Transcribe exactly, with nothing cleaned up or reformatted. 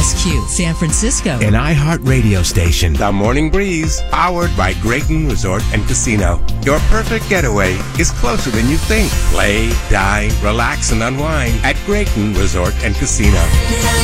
S Q, San Francisco. An iHeart radio station. The Morning Breeze, powered by Grayton Resort and Casino. Your perfect getaway is closer than you think. Play, dine, relax, and unwind at Grayton Resort and Casino.